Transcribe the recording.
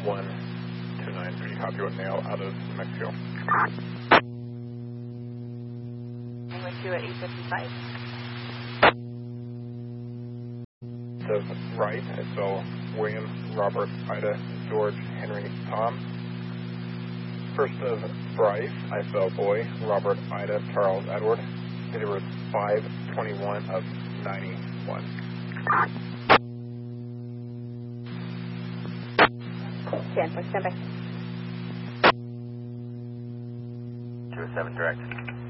1293, copy with mail out of New Mexico. I'm with you at 855. Says right, I spell William, Robert, Ida, George, Henry, Tom. First of Bryce, I spell boy, Robert, Ida, Charles, Edward. Date of birth 5/21 of 91. Stand by. 207 direct.